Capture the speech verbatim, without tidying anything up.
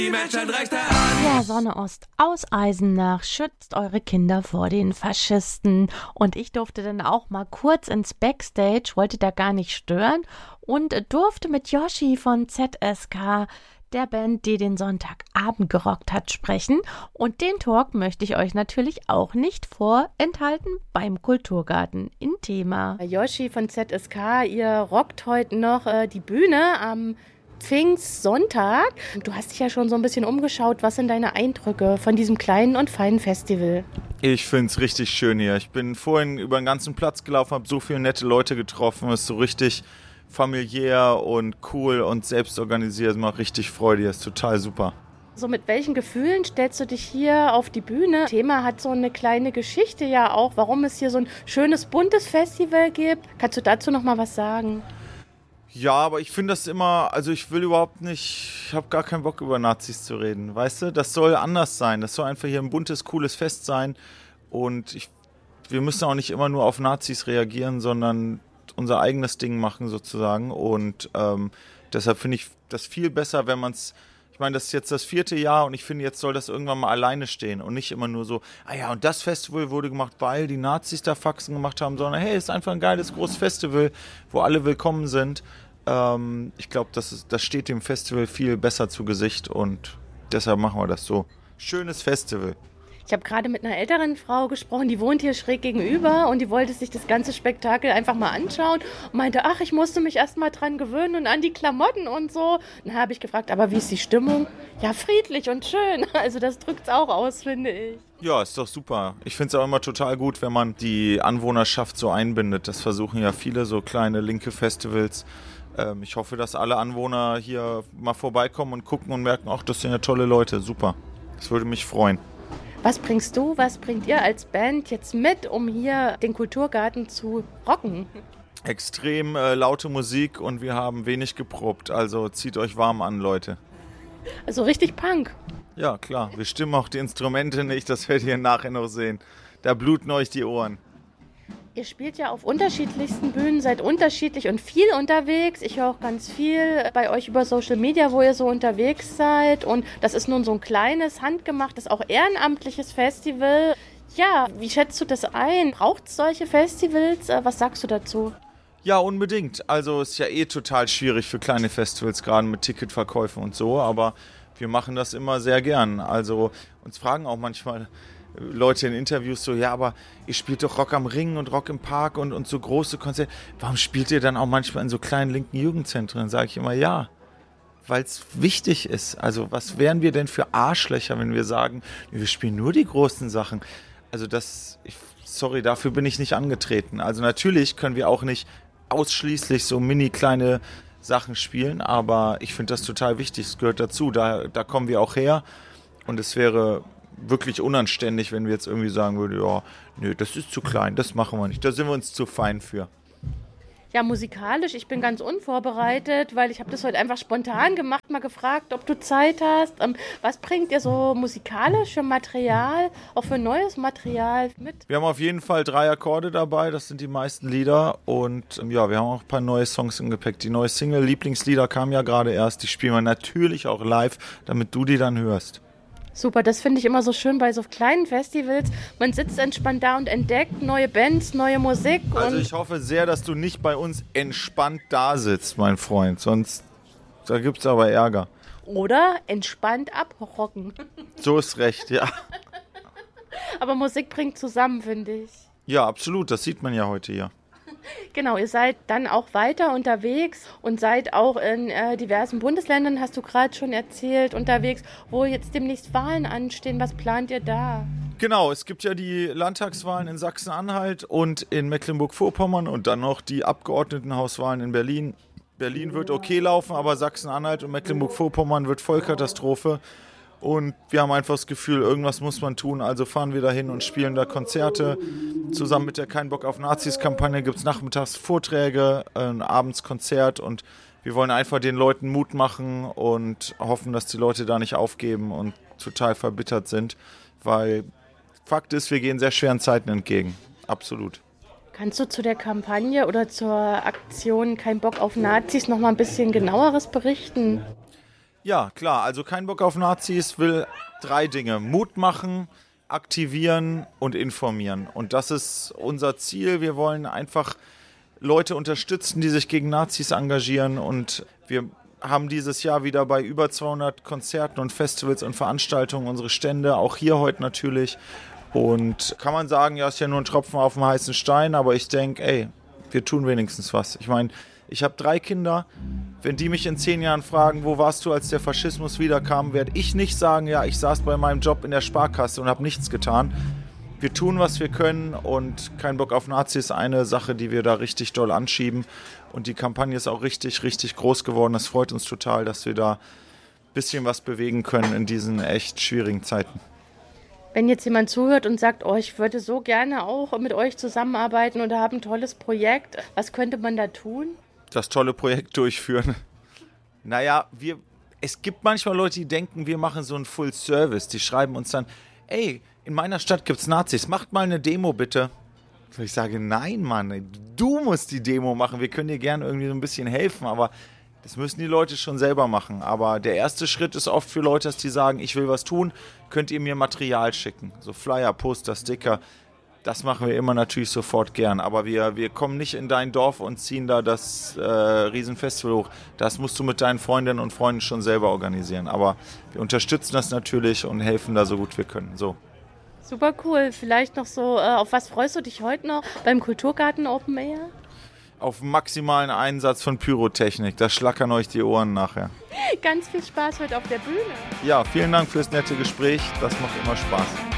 Die Menschenrechte an. Ja, Sonne Ost aus Eisenach schützt eure Kinder vor den Faschisten. Und ich durfte dann auch mal kurz ins Backstage, wollte da gar nicht stören und durfte mit Yoshi von Z S K, der Band, die den Sonntagabend gerockt hat, sprechen. Und den Talk möchte ich euch natürlich auch nicht vorenthalten beim Kulturgarten in Thema. Yoshi von Z S K, ihr rockt heute noch äh, die Bühne am Pfingstsonntag. Du hast dich ja schon so ein bisschen umgeschaut. Was sind deine Eindrücke von diesem kleinen und feinen Festival? Ich finde es richtig schön hier. Ich bin vorhin über den ganzen Platz gelaufen, habe so viele nette Leute getroffen. Es ist so richtig familiär und cool und selbst organisiert. Es macht richtig Freude. Es ist total super. So, mit welchen Gefühlen stellst du dich hier auf die Bühne? Das Thema hat so eine kleine Geschichte ja auch, warum es hier so ein schönes, buntes Festival gibt. Kannst du dazu noch mal was sagen? Ja, aber ich finde das immer, also ich will überhaupt nicht, ich habe gar keinen Bock über Nazis zu reden, weißt du? Das soll anders sein, das soll einfach hier ein buntes, cooles Fest sein und ich, wir müssen auch nicht immer nur auf Nazis reagieren, sondern unser eigenes Ding machen sozusagen und ähm, deshalb finde ich das viel besser, wenn man es, ich meine, das ist jetzt das vierte Jahr und ich finde, jetzt soll das irgendwann mal alleine stehen und nicht immer nur so, ah ja, und das Festival wurde gemacht, weil die Nazis da Faxen gemacht haben, sondern hey, es ist einfach ein geiles, großes Festival, wo alle willkommen sind. Ähm, ich glaube, das, das steht dem Festival viel besser zu Gesicht und deshalb machen wir das so. Schönes Festival. Ich habe gerade mit einer älteren Frau gesprochen, die wohnt hier schräg gegenüber und die wollte sich das ganze Spektakel einfach mal anschauen und meinte, ach, ich musste mich erst mal dran gewöhnen und an die Klamotten und so. Dann habe ich gefragt, aber wie ist die Stimmung? Ja, friedlich und schön. Also das drückt es auch aus, finde ich. Ja, ist doch super. Ich finde es auch immer total gut, wenn man die Anwohnerschaft so einbindet. Das versuchen ja viele so kleine linke Festivals. Ähm, ich hoffe, dass alle Anwohner hier mal vorbeikommen und gucken und merken, ach, das sind ja tolle Leute. Super. Das würde mich freuen. Was bringst du, was bringt ihr als Band jetzt mit, um hier den Kulturgarten zu rocken? Extrem äh, laute Musik und wir haben wenig geprobt, also zieht euch warm an, Leute. Also richtig Punk. Ja, klar, wir stimmen auch die Instrumente nicht, das werdet ihr nachher noch sehen. Da bluten euch die Ohren. Ihr spielt ja auf unterschiedlichsten Bühnen, seid unterschiedlich und viel unterwegs. Ich höre auch ganz viel bei euch über Social Media, wo ihr so unterwegs seid. Und das ist nun so ein kleines, handgemachtes, auch ehrenamtliches Festival. Ja, wie schätzt du das ein? Braucht es solche Festivals? Was sagst du dazu? Ja, unbedingt. Also es ist ja eh total schwierig für kleine Festivals, gerade mit Ticketverkäufen und so. Aber wir machen das immer sehr gern. Also uns fragen auch manchmal Leute in Interviews so, ja, aber ihr spielt doch Rock am Ring und Rock im Park und, und so große Konzerte. Warum spielt ihr dann auch manchmal in so kleinen linken Jugendzentren? Dann sage ich immer, ja, weil es wichtig ist. Also was wären wir denn für Arschlöcher, wenn wir sagen, wir spielen nur die großen Sachen? Also das, ich, sorry, dafür bin ich nicht angetreten. Also natürlich können wir auch nicht ausschließlich so mini kleine Sachen spielen, aber ich finde das total wichtig. Es gehört dazu, da, da kommen wir auch her und es wäre wirklich unanständig, wenn wir jetzt irgendwie sagen würden, ja, nö, das ist zu klein, das machen wir nicht, da sind wir uns zu fein für. Ja, musikalisch, ich bin ganz unvorbereitet, weil ich habe das heute einfach spontan gemacht, mal gefragt, ob du Zeit hast. Ähm, was bringt ihr so musikalisch für Material, auch für neues Material mit? Wir haben auf jeden Fall drei Akkorde dabei, das sind die meisten Lieder und ähm, ja, wir haben auch ein paar neue Songs im Gepäck. Die neue Single Lieblingslieder kam ja gerade erst, die spielen wir natürlich auch live, damit du die dann hörst. Super, das finde ich immer so schön bei so kleinen Festivals. Man sitzt entspannt da und entdeckt neue Bands, neue Musik. Und also ich hoffe sehr, dass du nicht bei uns entspannt da sitzt, mein Freund. Sonst da gibt es aber Ärger. Oder entspannt abrocken. So ist recht, ja. Aber Musik bringt zusammen, finde ich. Ja, absolut. Das sieht man ja heute hier. Genau, ihr seid dann auch weiter unterwegs und seid auch in äh, diversen Bundesländern, hast du gerade schon erzählt, unterwegs, wo jetzt demnächst Wahlen anstehen. Was plant ihr da? Genau, es gibt ja die Landtagswahlen in Sachsen-Anhalt und in Mecklenburg-Vorpommern und dann noch die Abgeordnetenhauswahlen in Berlin. Berlin wird okay laufen, aber Sachsen-Anhalt und Mecklenburg-Vorpommern wird Vollkatastrophe. Und wir haben einfach das Gefühl, irgendwas muss man tun, also fahren wir dahin und spielen da Konzerte. Zusammen mit der Kein Bock auf Nazis-Kampagne gibt es nachmittags Vorträge, ein abends Konzert und wir wollen einfach den Leuten Mut machen und hoffen, dass die Leute da nicht aufgeben und total verbittert sind, weil Fakt ist, wir gehen sehr schweren Zeiten entgegen, absolut. Kannst du zu der Kampagne oder zur Aktion Kein Bock auf Nazis noch mal ein bisschen genaueres berichten? Ja, klar. Also kein Bock auf Nazis will drei Dinge. Mut machen, aktivieren und informieren. Und das ist unser Ziel. Wir wollen einfach Leute unterstützen, die sich gegen Nazis engagieren. Und wir haben dieses Jahr wieder bei über zweihundert Konzerten und Festivals und Veranstaltungen unsere Stände. Auch hier heute natürlich. Und kann man sagen, ja, ist ja nur ein Tropfen auf dem heißen Stein. Aber ich denke, ey, wir tun wenigstens was. Ich meine, ich habe drei Kinder. Wenn die mich in zehn Jahren fragen, wo warst du, als der Faschismus wiederkam, werde ich nicht sagen, ja, ich saß bei meinem Job in der Sparkasse und habe nichts getan. Wir tun, was wir können und kein Bock auf Nazis ist eine Sache, die wir da richtig doll anschieben. Und die Kampagne ist auch richtig, richtig groß geworden. Das freut uns total, dass wir da ein bisschen was bewegen können in diesen echt schwierigen Zeiten. Wenn jetzt jemand zuhört und sagt, oh, ich würde so gerne auch mit euch zusammenarbeiten oder habe ein tolles Projekt, was könnte man da tun? Das tolle Projekt durchführen. Naja, wir, es gibt manchmal Leute, die denken, wir machen so einen Full Service. Die schreiben uns dann, ey, in meiner Stadt gibt's Nazis, macht mal eine Demo bitte. Ich sage, nein, Mann, du musst die Demo machen. Wir können dir gerne irgendwie so ein bisschen helfen, aber das müssen die Leute schon selber machen. Aber der erste Schritt ist oft für Leute, dass die sagen, ich will was tun, könnt ihr mir Material schicken. So Flyer, Poster, Sticker. Das machen wir immer natürlich sofort gern, aber wir, wir kommen nicht in dein Dorf und ziehen da das äh, Riesenfestival hoch. Das musst du mit deinen Freundinnen und Freunden schon selber organisieren. Aber wir unterstützen das natürlich und helfen da so gut wir können. So. Super cool. Vielleicht noch so, äh, auf was freust du dich heute noch beim Kulturgarten Open Air? Auf maximalen Einsatz von Pyrotechnik. Da schlackern euch die Ohren nachher. Ganz viel Spaß heute auf der Bühne. Ja, vielen Dank fürs nette Gespräch. Das macht immer Spaß.